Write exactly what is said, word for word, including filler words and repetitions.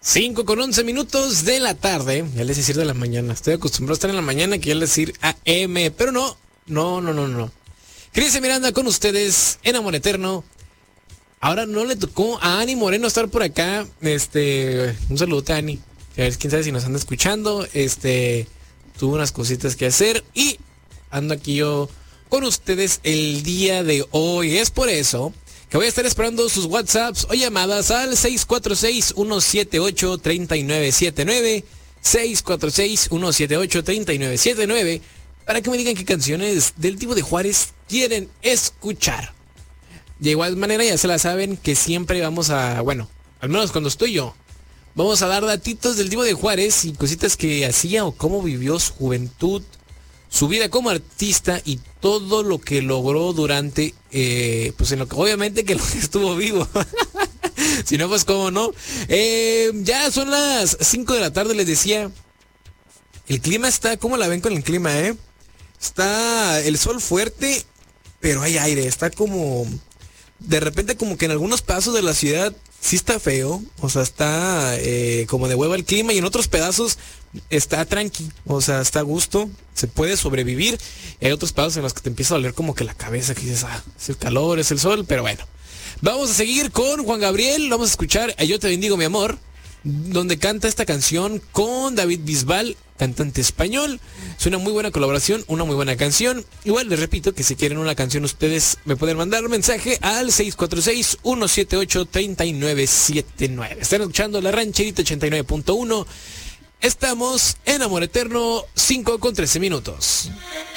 cinco con once minutos de la tarde. Ya les decir de la mañana. Estoy acostumbrado a estar en la mañana, que ya les decir A M. Pero no, no, no, no, no. Cristian Miranda con ustedes en Amor Eterno. Ahora no le tocó a Ani Moreno estar por acá. Este, un saludo a Ani. A ver, quién sabe si nos anda escuchando. Este, tuvo unas cositas que hacer y ando aquí yo con ustedes el día de hoy. Es por eso que voy a estar esperando sus WhatsApps o llamadas al seis cuatro seis, uno siete ocho, tres nueve siete nueve, seis cuatro seis, uno siete ocho, tres nueve siete nueve, para que me digan qué canciones del Divo de Juárez quieren escuchar. De igual manera ya se la saben que siempre vamos a, bueno, al menos cuando estoy yo, vamos a dar datitos del Divo de Juárez y cositas que hacía o cómo vivió su juventud, su vida como artista y todo lo que logró durante, eh, pues en lo que obviamente que lo que estuvo vivo. Si no, pues cómo no. Eh, ya son las cinco de la tarde, les decía. El clima está, ¿cómo la ven con el clima, eh? Está el sol fuerte, pero hay aire. Está como, de repente como que en algunos pedazos de la ciudad sí está feo. O sea, está eh, como de hueva el clima, y en otros pedazos está tranqui. O sea, está a gusto. Se puede sobrevivir. Y hay otros pedazos en los que te empieza a doler como que la cabeza, que dices, ah, es el calor, es el sol, pero bueno. Vamos a seguir con Juan Gabriel. Vamos a escuchar a Yo Te Bendigo, Mi Amor, donde canta esta canción con David Bisbal, cantante español. Es una muy buena colaboración, una muy buena canción. Igual les repito que si quieren una canción ustedes me pueden mandar un mensaje al seis cuatro seis, uno siete ocho, tres nueve siete nueve. Están escuchando La Rancherita ochenta y nueve punto uno. Estamos en Amor Eterno, cinco con trece minutos.